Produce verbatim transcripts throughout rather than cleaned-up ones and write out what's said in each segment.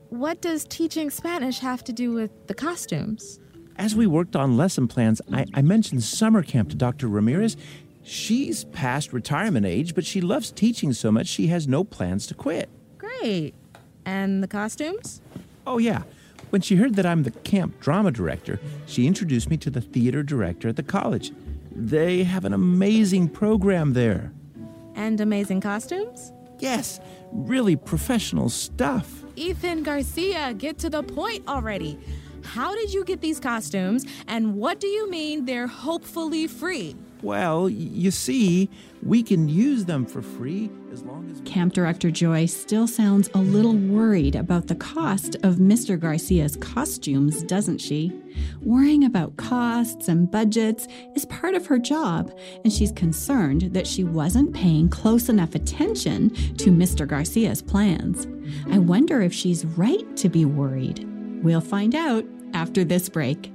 what does teaching Spanish have to do with the costumes? As we worked on lesson plans, I, I mentioned summer camp to Doctor Ramirez. She's past retirement age, but she loves teaching so much she has no plans to quit. Great. And the costumes? Oh, yeah. When she heard that I'm the camp drama director, she introduced me to the theater director at the college. They have an amazing program there. And amazing costumes? Yes, really professional stuff. Ethan Garcia, get to the point already. How did you get these costumes, and what do you mean they're hopefully free? Well, you see, we can use them for free as long as... Camp Director Joyce still sounds a little worried about the cost of Mister Garcia's costumes, doesn't she? Worrying about costs and budgets is part of her job, and she's concerned that she wasn't paying close enough attention to Mister Garcia's plans. I wonder if she's right to be worried. We'll find out after this break.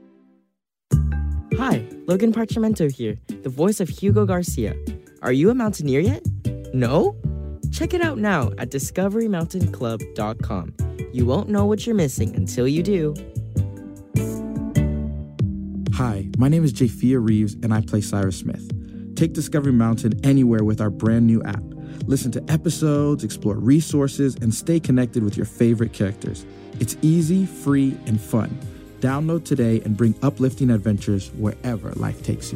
Hi, Logan Parchimento here, the voice of Hugo Garcia. Are you a mountaineer yet? No? Check it out now at discovery mountain club dot com. You won't know what you're missing until you do. Hi, my name is Japhia Reeves, and I play Cyrus Smith. Take Discovery Mountain anywhere with our brand new app. Listen to episodes, explore resources, and stay connected with your favorite characters. It's easy, free, and fun. Download today and bring uplifting adventures wherever life takes you.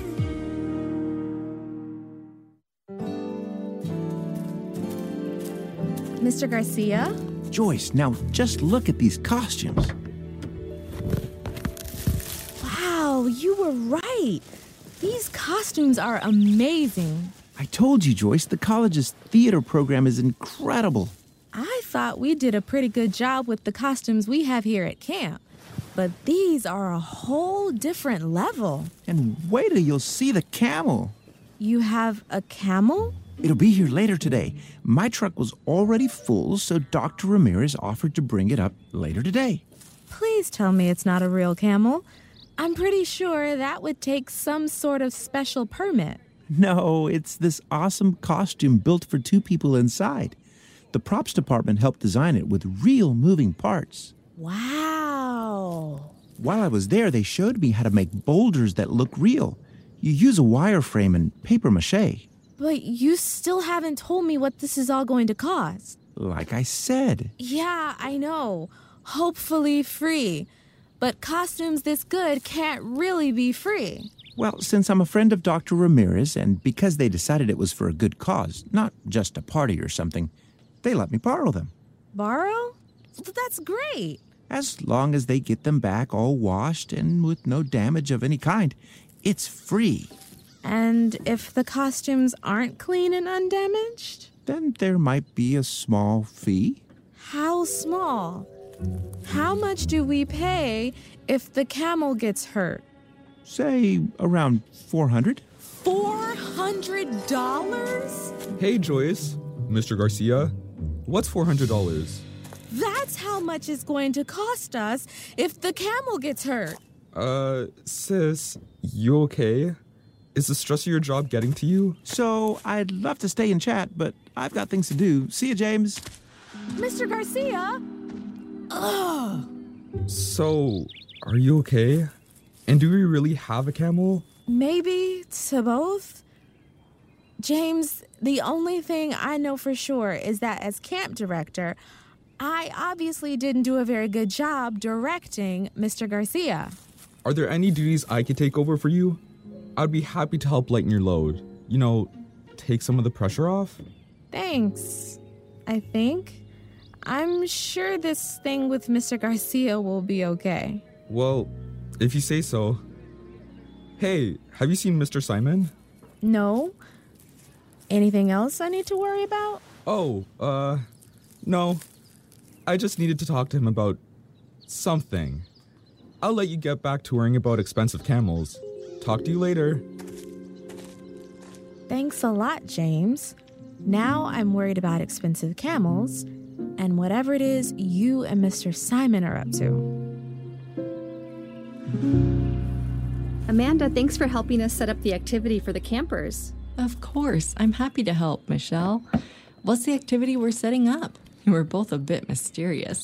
Mister Garcia? Joyce, now just look at these costumes. Wow, you were right. These costumes are amazing. I told you, Joyce, the college's theater program is incredible. I thought we did a pretty good job with the costumes we have here at camp. But these are a whole different level. And wait till you'll see the camel. You have a camel? It'll be here later today. My truck was already full, so Doctor Ramirez offered to bring it up later today. Please tell me it's not a real camel. I'm pretty sure that would take some sort of special permit. No, it's this awesome costume built for two people inside. The props department helped design it with real moving parts. Wow. While I was there, they showed me how to make boulders that look real. You use a wireframe and paper mache. But you still haven't told me what this is all going to cost. Like I said. Yeah, I know. Hopefully free. But costumes this good can't really be free. Well, since I'm a friend of Doctor Ramirez, and because they decided it was for a good cause, not just a party or something, they let me borrow them. Borrow? That's great. As long as they get them back all washed and with no damage of any kind, it's free. And if the costumes aren't clean and undamaged? Then there might be a small fee. How small? How much do we pay if the camel gets hurt? Say around four hundred dollars. four hundred dollars? Hey, Joyce. Mister Garcia, what's four hundred dollars? That's how much it's going to cost us if the camel gets hurt. Uh, sis, you okay? Is the stress of your job getting to you? So, I'd love to stay and chat, but I've got things to do. See you, James. Mister Garcia? Ugh. So, are you okay? And do we really have a camel? Maybe to both. James, the only thing I know for sure is that as camp director, I obviously didn't do a very good job directing Mister Garcia. Are there any duties I could take over for you? I'd be happy to help lighten your load. You know, take some of the pressure off. Thanks, I think. I'm sure this thing with Mister Garcia will be okay. Well, if you say so. Hey, have you seen Mister Simon? No. Anything else I need to worry about? Oh, uh, no. I just needed to talk to him about something. I'll let you get back to worrying about expensive camels. Talk to you later. Thanks a lot, James. Now I'm worried about expensive camels and whatever it is you and Mister Simon are up to. Amanda, thanks for helping us set up the activity for the campers. Of course. I'm happy to help, Michelle. What's the activity we're setting up? We're both a bit mysterious.